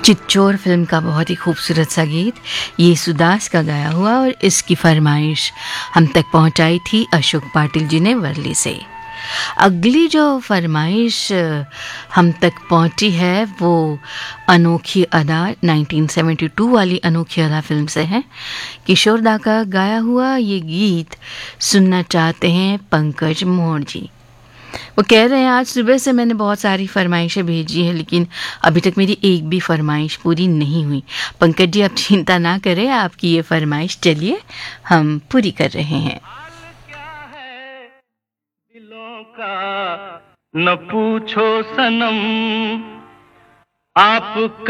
चिच्चोर film का बहुत ही खूबसूरत सा गीत येसुदास का गाया हुआ, और इसकी फरमाइश हम तक पहुंचाई थी अशोक पाटिल जी ने वर्ली से। अगली जो फरमाइश हम तक पहुंची है वो अनोखी अदा 1972 वाली अनोखी अदा फिल्म से है। किशोर दा का गाया हुआ ये गीत सुनना चाहते हैं पंकज मोहन जी। वो कह रहे हैं आज सुबह से मैंने बहुत सारी फरमाइशें भेजी हैं, लेकिन अभी तक मेरी एक भी फरमाइश पूरी नहीं हुई। पंकज जी आप चिंता ना करें, आपकी ये फरमाइश चलिए हम पूरी कर रहे हैं। हाल क्या है दिलों का न पूछो सनम, आप